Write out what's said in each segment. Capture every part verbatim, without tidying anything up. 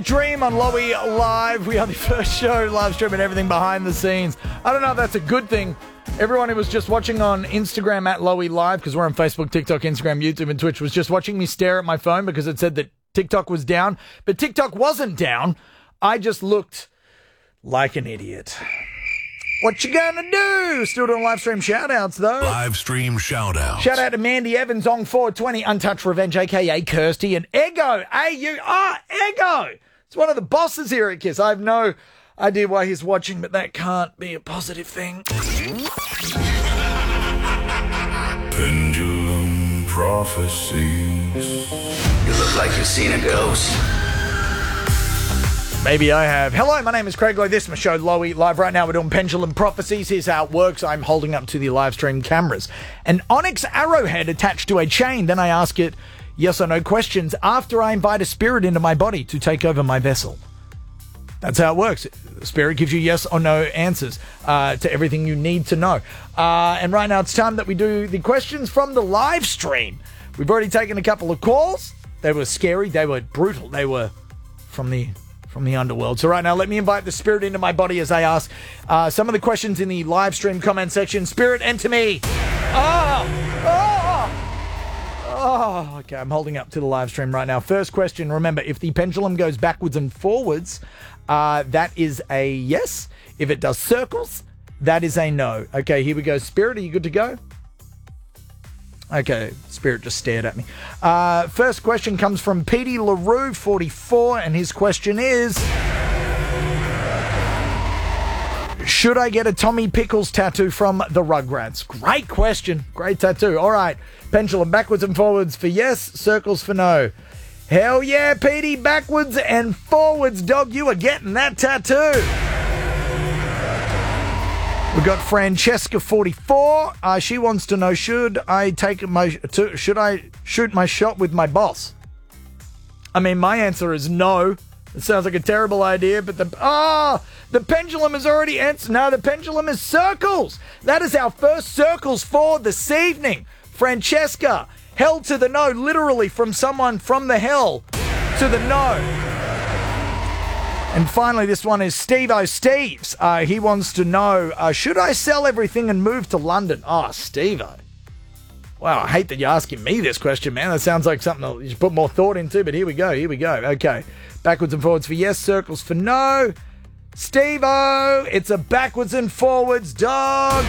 Dream on Lowy Live. We are the first show live streaming everything behind the scenes. I don't know if that's a good thing. Everyone who was just watching on Instagram at Lowy Live, because we're on Facebook, TikTok, Instagram, YouTube, and Twitch, was just watching me stare at my phone because it said that TikTok was down. But TikTok wasn't down. I just looked like an idiot. What you gonna do? Still doing live stream shout-outs, though. Live stream shout-outs. Shout out to Mandy Evans, Ong four twenty, Untouched Revenge, a k a. Kirsty, and Ego, A U R, Ego! It's one of the bosses here at KISS. I have no idea why he's watching, but that can't be a positive thing. Pendulum Prophecies. You look like you've seen a ghost. Maybe I have. Hello, my name is Craig Lowe. This is my show, Lowy Live. Right now we're doing Pendulum Prophecies. Here's how it works. I'm holding up to the live stream cameras an onyx arrowhead attached to a chain. Then I ask it yes or no questions after I invite a spirit into my body to take over my vessel. That's how it works. The spirit gives you yes or no answers uh, to everything you need to know. Uh, and right now it's time that we do the questions from the live stream. We've already taken a couple of calls. They were scary. They were brutal. They were from the... from the underworld. So right now, let me invite the spirit into my body as I ask uh, some of the questions in the live stream comment section. Spirit, enter me. Oh, oh, oh. Okay, I'm holding up to the live stream right now. First question, remember, if the pendulum goes backwards and forwards, uh, that is a yes. If it does circles, that is a no. Okay, here we go. Spirit, are you good to go? Okay, Spirit just stared at me. Uh, first question comes from Petey LaRue, forty-four, and his question is... should I get a Tommy Pickles tattoo from the Rugrats? Great question. Great tattoo. All right. Pendulum backwards and forwards for yes, circles for no. Hell yeah, Petey, backwards and forwards, dog. You are getting that tattoo. We've got Francesca, forty-four. Uh, she wants to know, should I take my to, should I shoot my shot with my boss? I mean, my answer is no. It sounds like a terrible idea, but the ah, oh, the pendulum has already answered. No, the pendulum is circles. That is our first circles for this evening. Francesca, hell to the no, literally from someone from the hell to the no. And finally, this one is Steve-O Steves. Uh, he wants to know, uh, should I sell everything and move to London? Oh, Steve-O. Wow, I hate that you're asking me this question, man. That sounds like something that you should put more thought into, but here we go, here we go. Okay, backwards and forwards for yes, circles for no. Steve-O, it's a backwards and forwards dog.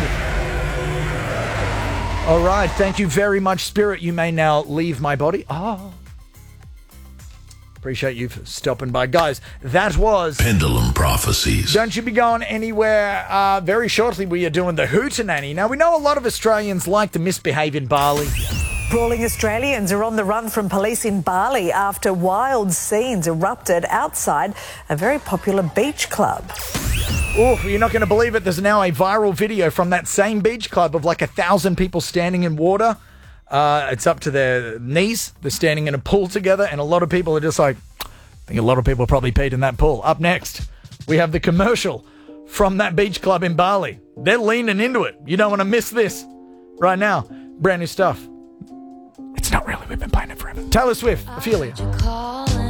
All right, thank you very much, Spirit. You may now leave my body. Oh. Appreciate you for stopping by. Guys, that was... Pendulum Prophecies. Don't you be going anywhere. Uh, very shortly, we are doing the Hootenanny. Now, we know a lot of Australians like to misbehave in Bali. Brawling Australians are on the run from police in Bali after wild scenes erupted outside a very popular beach club. Oh, you're not going to believe it. There's now a viral video from that same beach club of like a thousand people standing in water. Uh, it's up to their knees. They're standing in a pool together, and a lot of people are just like, I think a lot of people probably peed in that pool. Up next, we have the commercial from that beach club in Bali. They're leaning into it. You don't want to miss this. Right now, brand new stuff. It's not really. We've been playing it forever. Taylor Swift, Ophelia.